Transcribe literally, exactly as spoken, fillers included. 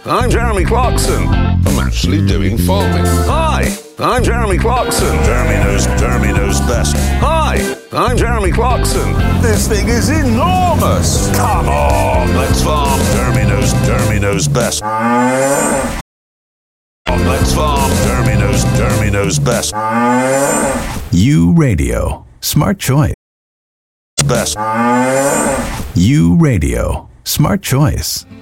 I'm Jeremy Clarkson. I'm actually doing farming. Hi, I'm Jeremy Clarkson. Jeremy knows, Jeremy knows best. Hi, I'm Jeremy Clarkson. This thing is enormous. Come on, let's farm. Jeremy knows, Jeremy knows best. Let's farm. Jeremy knows, Jeremy knows best. U Radio. Smart choice. Best. U Radio. Smart choice.